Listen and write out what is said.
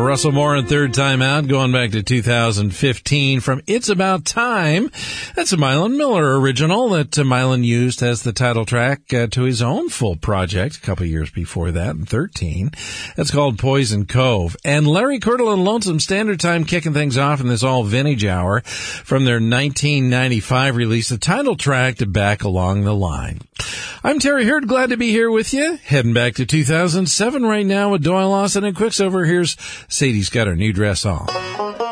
Russell Moore and Third Time Out, going back to 2015 from It's About Time. That's a Mylon Miller original that Mylon used as the title track to his own full project a couple years before that, in 13. That's called Poison Cove. And Larry Kirtle and Lonesome Standard Time kicking things off in this all vintage hour from their 1995 release, the title track to Back Along the Line. I'm Terry Hurd, glad to be here with you. Heading back to 2007 right now with Doyle Lawson and Quicksilver. Here's Sadie's Got Her New Dress On.